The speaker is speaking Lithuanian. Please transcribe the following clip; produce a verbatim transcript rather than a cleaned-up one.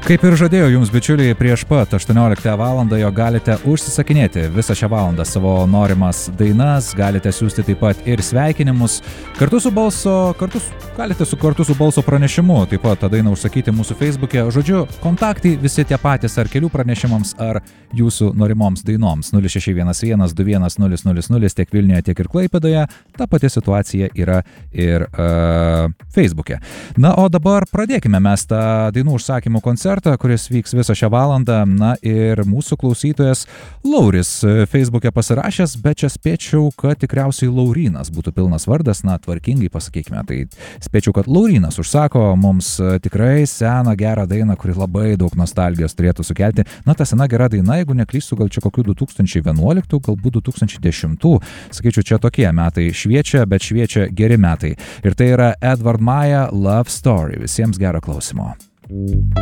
Kaip ir žadėjau jums, bičiuliai, prieš pat aštuonioliktą valandą, jo galite užsisakinėti visą šią valandą savo norimas dainas, galite siūsti taip pat ir sveikinimus. Kartu su balso, kartu su, galite su kartu su balso pranešimu taip pat tą dainą užsakyti mūsų Facebook'e. Žodžiu, kontaktai visi tie patys, ar kelių pranešimams, ar jūsų norimoms dainoms. nulis šeši vienas vienas du vienas nulis nulis nulis tiek Vilniuje, tiek ir Klaipėdoje. Ta pati situacija yra ir uh, Facebook'e. Na, o dabar pradėkime mes tą dainų užsakymų koncertą, kuris vyks visą šią valandą. Na ir mūsų klausytojas Lauris Facebook'e pasirašęs, bet čia spėčiau, kad tikriausiai Laurynas būtų pilnas vardas, na, tvarkingai pasakykime. Tai spėčiau, kad Laurynas užsako mums tikrai seną gerą dainą, kuri labai daug nostalgijos turėtų sukelti. Na, ta sena gera daina, jeigu neklystu, gal čia kokių du tūkstančiai vienuoliktų, galbūt du tūkstančiai dešimtų. Sakyčiau, čia tokie metai šviečia, bet šviečia geri metai. Ir tai yra Edward Maja Love Story. Visiems gero klausimo.